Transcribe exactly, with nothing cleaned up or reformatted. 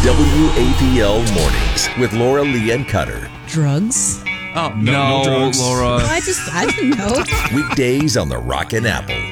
W A P L Mornings with Laura Lee and Cutter. Drugs? Oh, No, no, no drugs. Laura. I just, I didn't know. Weekdays on the Rockin' Apple.